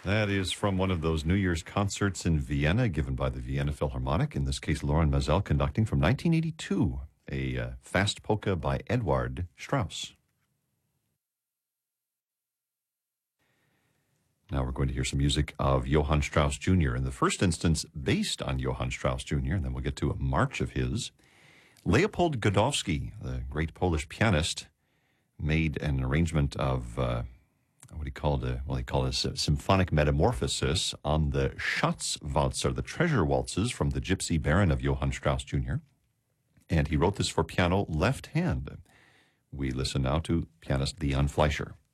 That is from one of those New Year's concerts in Vienna given by the Vienna Philharmonic, in this case, Loren Maazel conducting from 1982, a fast polka by Edward Strauss. Now we're going to hear some music of Johann Strauss Jr., in the first instance based on Johann Strauss Jr., and then we'll get to a march of his. Leopold Godowski, the great Polish pianist, made an arrangement of he called a symphonic metamorphosis on the Schatzwalzer, the treasure waltzes from the Gypsy Baron of Johann Strauss Jr., and he wrote this for piano left hand. We listen now to pianist Leon Fleischer.